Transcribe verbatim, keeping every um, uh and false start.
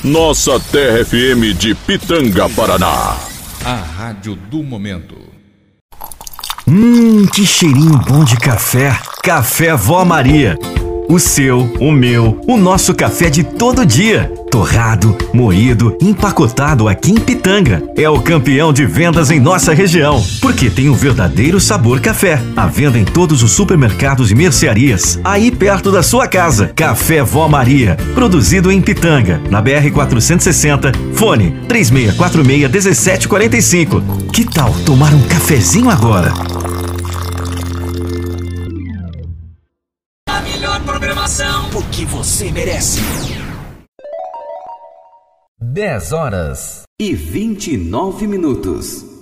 Nossa Terra F M de Pitanga, Paraná. A rádio do momento. Hum, que cheirinho bom de café. Café Vó Maria. O seu, o meu, o nosso café de todo dia. Torrado, moído, empacotado aqui em Pitanga. É o campeão de vendas em nossa região, porque tem um verdadeiro sabor café. À venda em todos os supermercados e mercearias, aí perto da sua casa. Café Vó Maria, produzido em Pitanga, na B R quatrocentos e sessenta, fone três seis quatro seis, um sete quatro cinco. Que tal tomar um cafezinho agora? A melhor programação, porque você merece. dez horas e vinte e nove minutos.